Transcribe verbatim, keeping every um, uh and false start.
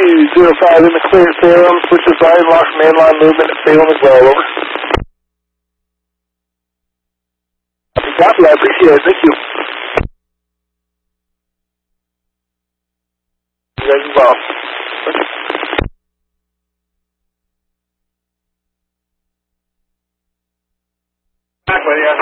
zero five in the clear, Salem. Switch to Brian, lost mainline movement at Salem as well, over. Copy, I appreciate it, thank you. You guys involved. Back, buddy, yeah.